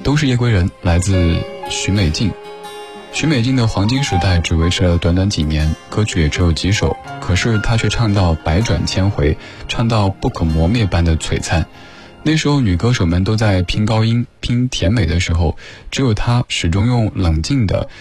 都是夜归人，来自许美静。许美静的黄金时代只维持了短短几年，歌曲也只有几首，可是她却唱到百转千回，唱到不可磨灭般的璀璨。那时候女歌手们都在拼高音拼甜美的时候，只有她始终用冷静的